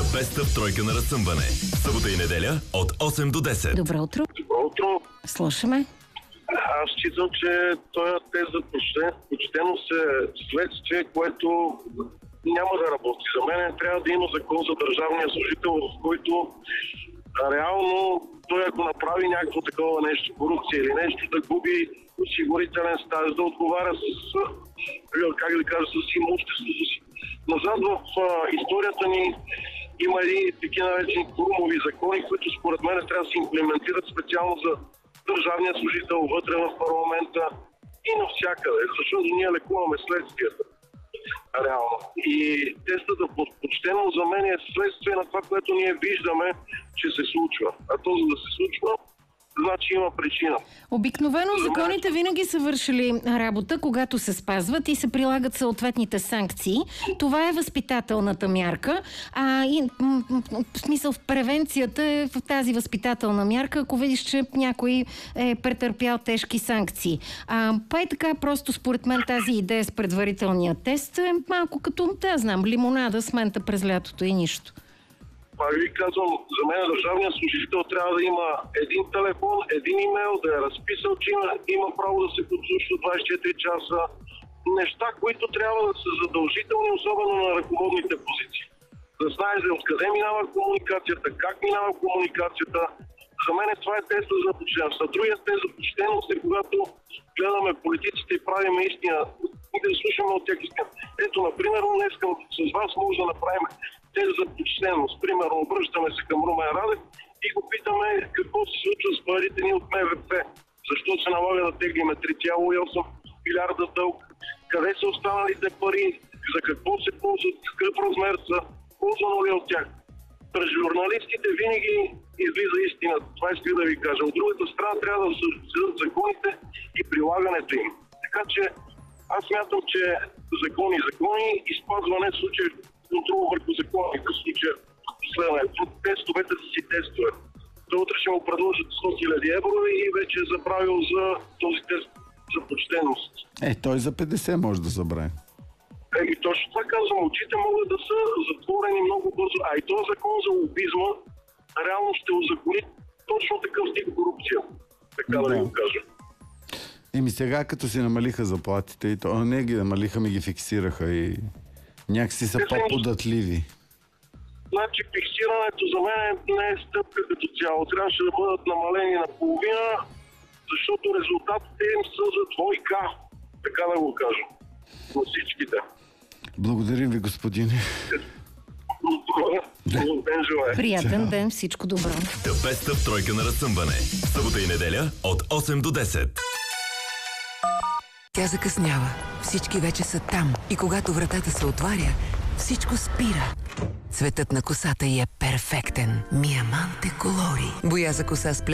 The Best of тройка на разсъмване. Събота и неделя от 8 до 10. Добро утро. Добро утро. Слушаме. Аз считам, че този тест за почтеност е следствие, което няма да работи. За мен трябва да има закон за държавния служител, в който реално той ако направи някакво такова нещо, корупция или нещо, да губи осигурителен стаж, да отговаря с имуществото си. Назад в историята ни има и такива наречени курумови закони, които според мен трябва да се имплементират специално за държавния служител вътре в парламента и навсякъде, защото ние лекуваме следствията. Реално. И тестът за почтеност за мен е следствие на това, което ние виждаме, че се случва. А то за да се случва, значи има причина. Обикновено законите винаги са вършили работа, когато се спазват и се прилагат съответните санкции. Това е възпитателната мярка. В смисъл в превенцията е в тази възпитателна мярка, ако видиш, че някой е претърпял тежки санкции. Па и така, просто според мен тази идея с предварителния тест е малко като, лимонада с мента през лятото и нищо. Пак ви казвам, за мен държавният служител трябва да има един телефон, един имейл, да е разписал, че има право да се подслушва 24 часа. Неща, които трябва да са задължителни, особено на ръководните позиции. Да знае за откъде минава комуникацията, как минава комуникацията. За мен това е теста за почтеност. А другия тест за почтеност е когато гледаме политиците и правим истина и да слушаме от тях истина. Ето, например, днес с вас може да направим тест за почтеност. Примерно, обръщаме се към Румен Радев и го питаме какво се случва с парите ни от МВФ. Защо се налага да теглиме 3,8 милиарда дълг? Къде са останалите пари? За какво се ползват? Какъв размер са? Ползвано ли от тях? През журналистите винаги излиза истина. Това исках да ви кажа. От другата страна трябва да се следят законите и прилагането им. Така че аз смятам, че закони и спазване в случая контрол върху законите, в случая следването. Тестовете са си тестове. Той утре ще му предложат 100 000 евро и вече е забравил за този тест за почтеност. Той за 50 може да забрави. Точно това казвам. Очите могат да са затворени много бързо. А и този закон за лобизма реално ще узакони точно такъв тип корупция. Така да ви го кажа. Сега като си намалиха заплатите, и то не ги намалиха, ми ги фиксираха и някакси са по-податливи. Значи фиксирането за мен не е стъпка като цяло. Трябваше да бъдат намалени на половина, защото резултатите им са за двойка. Така да го кажа. На всичките. Благодарим ви, господине. Приятен ден, всичко добро. The Best of тройка на разсъмване. Събота и неделя от 8 до 10. Тя закъснява. Всички вече са там. И когато вратата се отваря, всичко спира. Цветът на косата й е перфектен. Миаманте колори. Боя за коса с